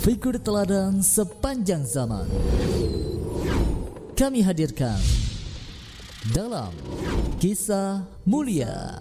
Figur teladan sepanjang zaman kami hadirkan dalam Kisah Mulia.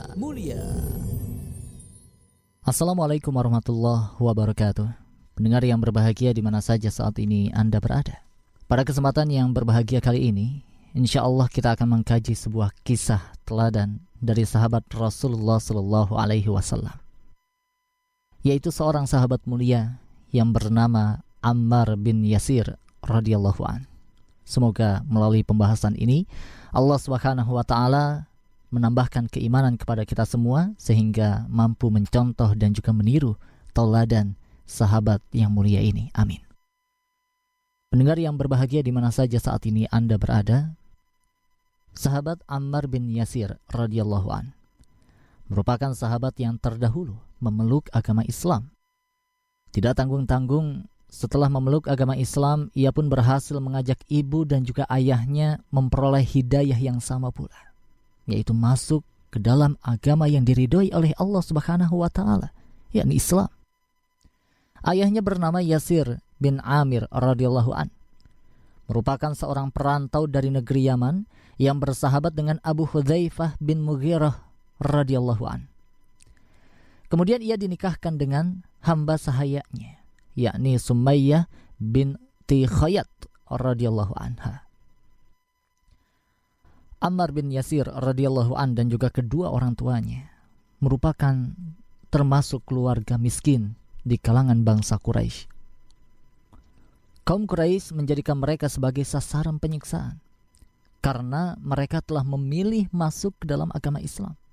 Assalamualaikum warahmatullahi wabarakatuh. Pendengar yang berbahagia di mana saja saat ini Anda berada. Pada kesempatan yang berbahagia kali ini, insya Allah kita akan mengkaji sebuah kisah teladan dari sahabat Rasulullah SAW, yaitu seorang sahabat mulia yang bernama Ammar bin Yasir radhiyallahu an. Semoga melalui pembahasan ini Allah Subhanahu wa taala menambahkan keimanan kepada kita semua sehingga mampu mencontoh dan juga meniru tauladan sahabat yang mulia ini. Amin. Pendengar yang berbahagia di mana saja saat ini Anda berada, sahabat Ammar bin Yasir radhiyallahu an merupakan sahabat yang terdahulu memeluk agama Islam. Tidak tanggung-tanggung, setelah memeluk agama Islam, ia pun berhasil mengajak ibu dan juga ayahnya memperoleh hidayah yang sama pula, yaitu masuk ke dalam agama yang diridhoi oleh Allah Subhanahu wa taala, yakni Islam. Ayahnya bernama Yasir bin Amir radhiyallahu an, merupakan seorang perantau dari negeri Yaman yang bersahabat dengan Abu Hudzaifah bin Mughirah radhiyallahu an. Kemudian ia dinikahkan dengan hamba sahayanya, yakni Sumayyah binti Khayyat radhiyallahu anha. Ammar bin Yasir radhiyallahu an dan juga kedua orang tuanya merupakan termasuk keluarga miskin di kalangan bangsa Quraisy. Kaum Quraisy menjadikan mereka sebagai sasaran penyiksaan karena mereka telah memilih masuk ke dalam agama Islam.